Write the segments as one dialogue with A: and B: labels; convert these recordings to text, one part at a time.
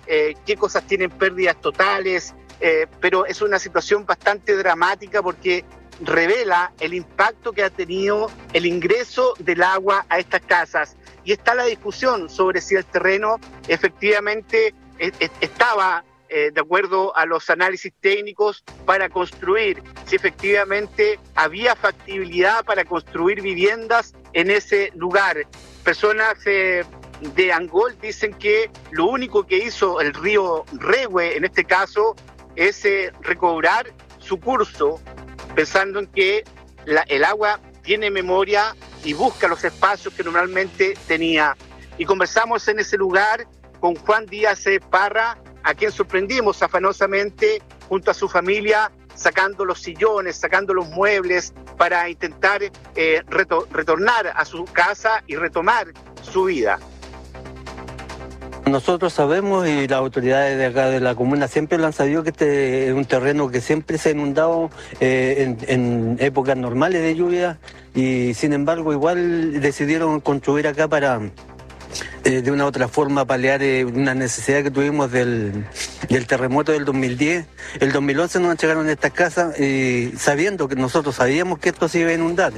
A: qué cosas tienen pérdidas totales, pero es una situación bastante dramática porque revela el impacto que ha tenido el ingreso del agua a estas casas. Y está la discusión sobre si el terreno efectivamente estaba de acuerdo a los análisis técnicos para construir, si efectivamente había factibilidad para construir viviendas en ese lugar. Personas de Angol dicen que lo único que hizo el río Rehue en este caso es recobrar su curso, pensando en que el agua tiene memoria y busca los espacios que normalmente tenía. Y conversamos en ese lugar con Juan Díaz Parra, a quien sorprendimos afanosamente junto a su familia, sacando los sillones, sacando los muebles para intentar retornar a su casa y retomar su vida.
B: Nosotros sabemos y las autoridades de acá de la comuna siempre lo han sabido que este es un terreno que siempre se ha inundado en épocas normales de lluvia y sin embargo igual decidieron construir acá para de una u otra forma paliar una necesidad que tuvimos del terremoto del 2010. El 2011 nos entregaron estas casas sabiendo que nosotros sabíamos que esto se iba a inundar.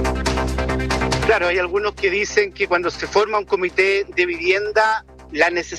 A: Claro, hay algunos que dicen que cuando se forma un comité de vivienda, la necesidad